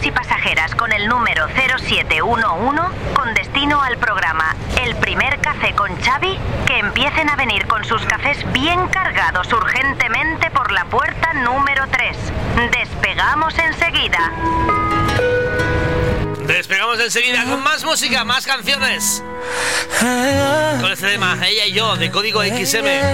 y pasajeras con el número 0711 con destino al programa El Primer Café con Xavi, que empiecen a venir con sus cafés bien cargados urgentemente por la puerta número 3. Despegamos enseguida. Despegamos enseguida con más música, más canciones. Con este tema, Ella y Yo, de Código XM.